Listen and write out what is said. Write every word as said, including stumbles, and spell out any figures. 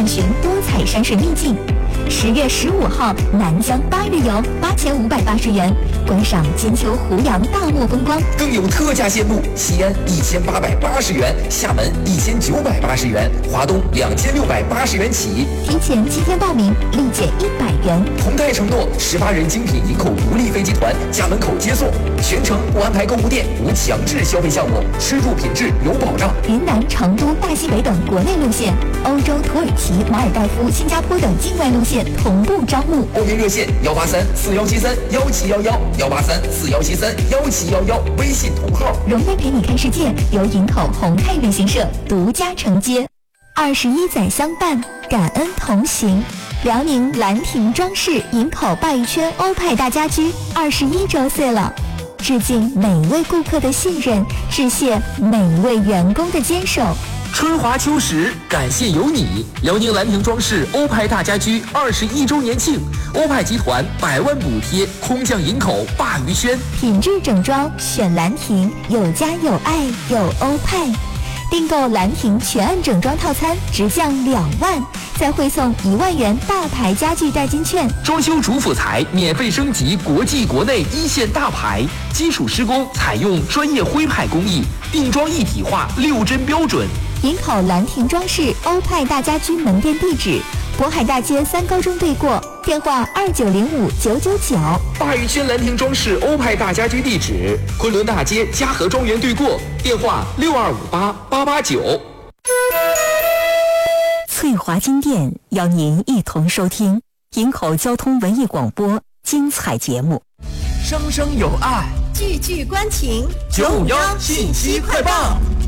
探寻多彩山水秘境。十月十五号，南疆八日游八千五百八十元，观赏金秋胡杨大漠风光， 更有特价线路：西安一千八百八十元，厦门一千九百八十元，华东两千六百八十元起。 提前七天报名，立减一百元。 同泰承诺十八人精品营口独立飞机团家门口接送，全程不安排购物店，无强制消费项目，吃住品质有保障。 云南、成都、大西北等国内路线，欧洲、土耳其、马尔代夫、新加坡等境外路线同步招募。 报名热线：幺八三四幺七三幺七幺幺，幺八三四幺七三幺七幺幺，微信同号。 荣威陪你看世界由营口宏泰旅行社独家承接。二十一载相伴，感恩同行。辽宁兰亭装饰营口鲅鱼圈欧派大家居二十一周岁了，致敬每位顾客的信任，致谢每位员工的坚守。 春华秋实，感谢有你！辽宁兰亭装饰欧派大家居二十一周年庆，欧派集团百万补贴，空降营口鲅鱼圈， 品质整装选兰亭，有家有爱有欧派。订购兰亭全案整装套餐直降两万，再汇送一万元大牌家具代金券。 装修主辅材免费升级国际国内一线大牌，基础施工采用专业徽派工艺，定装一体化六针标准。 营口兰亭装饰欧派大家居门店地址：渤海大街三高中对过，电话二九零五九九九。 鲅鱼圈兰亭装饰欧派大家居地址：昆仑大街嘉禾庄园对过，电话六二五八八八九。 翠华金店邀您一同收听营口交通文艺广播精彩节目。 声声有爱， 句句关情， 九五幺信息快报。